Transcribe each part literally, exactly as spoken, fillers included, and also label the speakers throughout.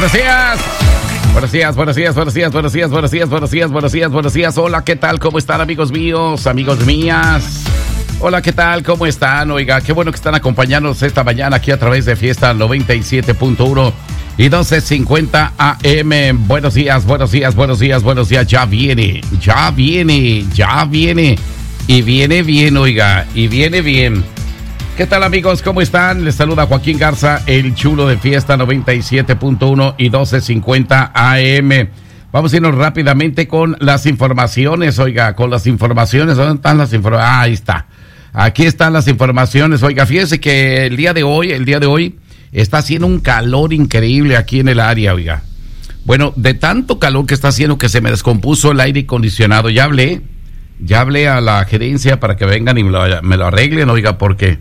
Speaker 1: Buenos días. Buenos días, buenos días, buenos días, buenos días, buenos días, buenos días, buenos días, buenos días. Hola, ¿qué tal? ¿Cómo están, amigos míos, amigos mías? Hola, ¿qué tal? ¿Cómo están? Oiga, qué bueno que están acompañándonos esta mañana aquí a través de Fiesta noventa y siete punto uno y doce cincuenta A M. Buenos días, buenos días, buenos días, buenos días. Ya viene, ya viene, ya viene. Y viene bien, oiga, y viene bien. ¿Qué tal, amigos? ¿Cómo están? Les saluda Joaquín Garza, el chulo de Fiesta noventa y siete punto uno y doce cincuenta A M. Vamos a irnos rápidamente con las informaciones, oiga, con las informaciones. ¿Dónde están las informaciones? Ah, ahí está. Aquí están las informaciones. Oiga, fíjese que el día de hoy, el día de hoy, está haciendo un calor increíble aquí en el área, oiga. Bueno, de tanto calor que está haciendo que se me descompuso el aire acondicionado. Ya hablé, ya hablé a la gerencia para que vengan y me lo, me lo arreglen, oiga, porque...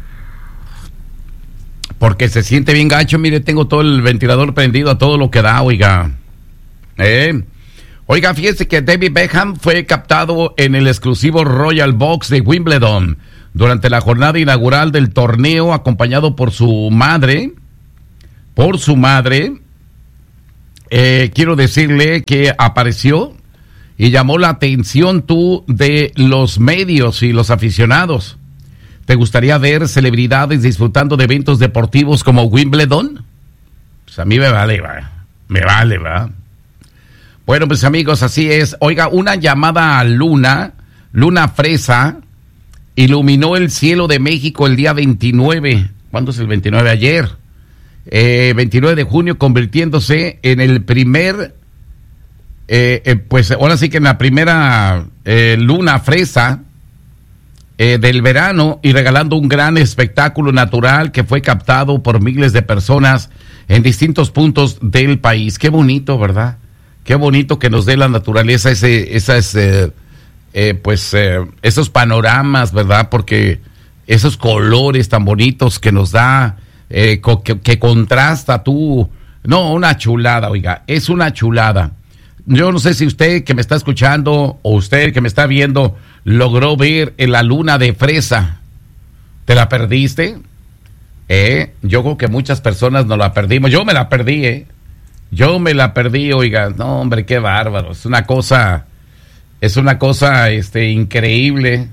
Speaker 1: Porque se siente bien gacho. Mire, tengo todo el ventilador prendido a todo lo que da, oiga. ¿Eh? Oiga, fíjese que David Beckham fue captado en el exclusivo Royal Box de Wimbledon durante la jornada inaugural del torneo, acompañado por su madre. Por su madre. Eh, quiero decirle que apareció y llamó la atención tú de los medios y los aficionados. ¿Te gustaría ver celebridades disfrutando de eventos deportivos como Wimbledon? Pues a mí me vale, va. Me vale, va. Bueno, pues amigos, así es. Oiga, una llamada a Luna, Luna Fresa, iluminó el cielo de México el día veintinueve. ¿Cuándo es el veintinueve? Ayer. Eh, veintinueve de junio, convirtiéndose en el primer, eh, eh, pues ahora sí que en la primera eh, Luna Fresa, Eh, del verano, y regalando un gran espectáculo natural que fue captado por miles de personas en distintos puntos del país. Qué bonito, ¿verdad? Qué bonito que nos dé la naturaleza ese, esas, eh, eh, pues, eh, esos panoramas, ¿verdad? Porque esos colores tan bonitos que nos da, eh, co- que, que contrasta tú. No, una chulada, oiga, es una chulada. Yo no sé si usted que me está escuchando o usted que me está viendo logró ver en la luna de fresa. ¿Te la perdiste? ¿Eh? Yo creo que muchas personas nos la perdimos. Yo me la perdí, ¿eh? Yo me la perdí, oiga. No, hombre, qué bárbaro. Es una cosa, es una cosa, este, increíble.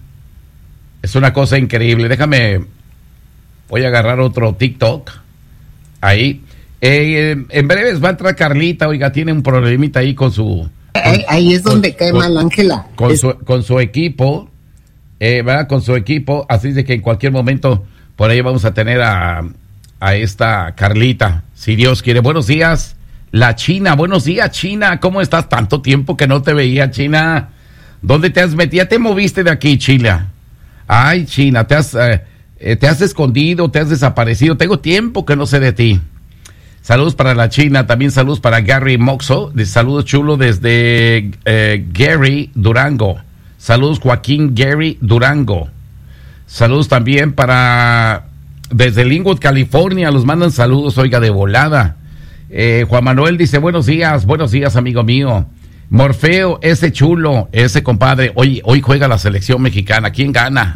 Speaker 1: Es una cosa increíble. Déjame, voy a agarrar otro TikTok. Ahí. Eh, en breves va a entrar Carlita, oiga, tiene un problemita ahí con su...
Speaker 2: Ahí, ahí es donde
Speaker 1: con,
Speaker 2: cae
Speaker 1: con,
Speaker 2: mal Ángela.
Speaker 1: Con,
Speaker 2: es...
Speaker 1: su, con su equipo, eh, ¿verdad? Con su equipo, así de que en cualquier momento por ahí vamos a tener a, a esta Carlita, si Dios quiere. Buenos días, la China. Buenos días, China. ¿Cómo estás? Tanto tiempo que no te veía, China. ¿Dónde te has metido? ¿Ya te moviste de aquí, China? Ay, China, te has, eh, eh, te has escondido, te has desaparecido. Tengo tiempo que no sé de ti. Saludos para la China, también saludos para Gary Moxo, saludos chulo desde eh, Gary, Durango. Saludos Joaquín Gary, Durango. Saludos también para, desde Linwood, California, los mandan saludos, oiga, de volada. Eh, Juan Manuel dice, buenos días, buenos días, amigo mío. Morfeo, ese chulo, ese compadre, hoy, hoy juega la selección mexicana, ¿quién gana?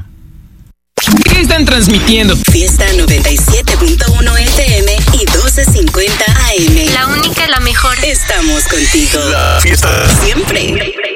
Speaker 3: ¿Qué están transmitiendo?
Speaker 4: Fiesta noventa y siete punto uno F M y doce cincuenta A M.
Speaker 5: La única, la mejor.
Speaker 4: Estamos contigo.
Speaker 3: La fiesta.
Speaker 4: Siempre.